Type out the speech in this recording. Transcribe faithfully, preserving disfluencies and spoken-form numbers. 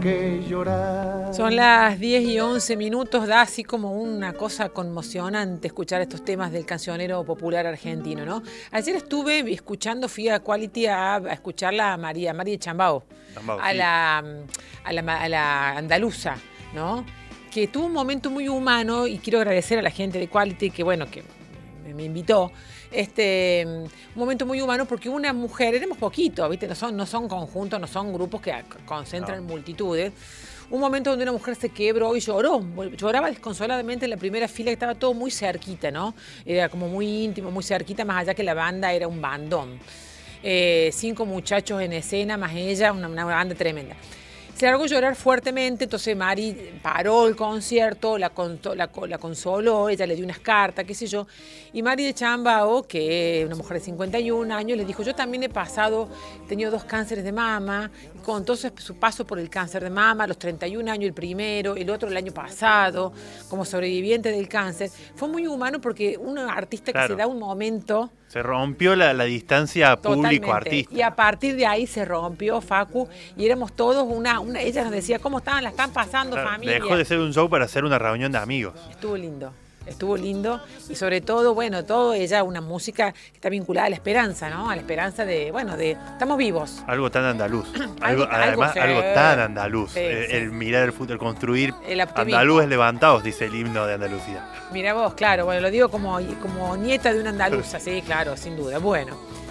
que llorar. Son las diez y once minutos, da así como una cosa conmocionante escuchar estos temas del cancionero popular argentino, ¿no? Ayer estuve escuchando, fui a Quality a, a escucharla a María, María de Chambao, Chambao a, sí. la, a, la, a la andaluza, ¿no? Que tuvo un momento muy humano y quiero agradecer a la gente de Quality que, bueno, que me invitó. Este, un momento muy humano porque una mujer, éramos poquitos, ¿viste? No son, no son conjuntos, no son grupos que concentran no. multitudes. Un momento donde una mujer se quebró y lloró, lloraba desconsoladamente en la primera fila, que estaba todo muy cerquita, ¿no? Era como muy íntimo, muy cerquita, más allá que la banda era un bandón. Eh, cinco muchachos en escena, más ella, una, una banda tremenda. Se largó a llorar fuertemente, entonces Mari paró el concierto, la, la, la consoló, ella le dio unas cartas, qué sé yo. Y Mari de Chambao, que es una mujer de cincuenta y un años, le dijo, yo también he pasado, he tenido dos cánceres de mama, y con entonces su paso por el cáncer de mama, a los treinta y un años el primero, el otro el año pasado, como sobreviviente del cáncer. Fue muy humano porque un artista claro. que se da un momento... Se rompió la, la distancia público-artista. Y a partir de ahí se rompió, Facu, y éramos todos una... una ella nos decía, ¿cómo estaban? La están pasando, claro, familia. Dejó de ser un show para hacer una reunión de amigos. Estuvo lindo, estuvo lindo. Y sobre todo, bueno, todo ella, una música que está vinculada a la esperanza, ¿no? A la esperanza de, bueno, de... Estamos vivos. Algo tan andaluz. algo, algo, además, algo, algo tan andaluz. Sí, el, sí. el mirar el fútbol, construir el andalúes levantados, dice el himno de Andalucía. Mira vos, claro, bueno, lo digo como, como nieta de una andaluza, sí, claro, sin duda. Bueno.